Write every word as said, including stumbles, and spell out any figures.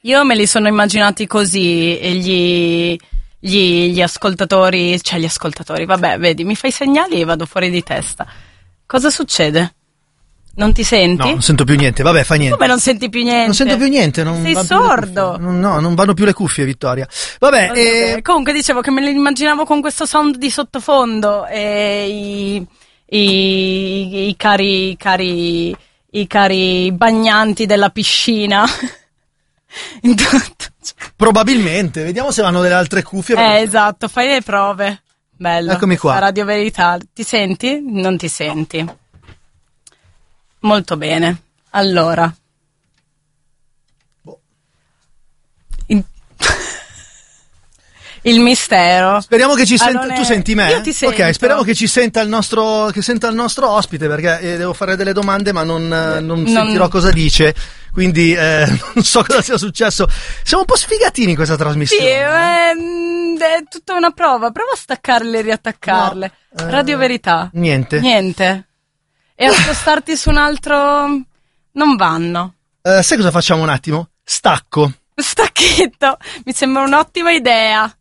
Io me li sono immaginati così, e gli, gli, gli ascoltatori, cioè gli ascoltatori, vabbè, vedi, mi fai segnali e vado fuori di testa. Cosa succede? Non ti senti? No, non sento più niente, vabbè, fa niente. Come non senti più niente? Non sento più niente, non Sei vanno più le sordo. cuffie. Non- No, non vanno più le cuffie, Vittoria. Vabbè, Vabbè, eh, comunque dicevo che me li immaginavo con questo sound di sottofondo e i, i, i cari, cari, i cari bagnanti della piscina. Intanto, cioè. probabilmente, vediamo se vanno delle altre cuffie. Eh, esatto, fai le prove. Bello. Eccomi qua. La Radio Verità. Ti senti? Non ti senti. Molto bene. Allora. Boh. In- Il mistero. Speriamo che ci senta. Allora, Tu senti me? io ti sento. Ok, speriamo che ci senta il nostro, che senta il nostro ospite, perché eh, devo fare delle domande, ma non, eh, non Non- sentirò cosa dice. Quindi eh, non so cosa sia successo. Siamo un po' sfigatini in questa Sì, trasmissione. ehm, è tutta una prova. Prova a staccarle e riattaccarle. No, eh, Radio Verità. Niente. Niente. E a spostarti su un altro. Non vanno. Eh, sai cosa facciamo un attimo? Stacco. Stacchetto. Mi sembra un'ottima idea.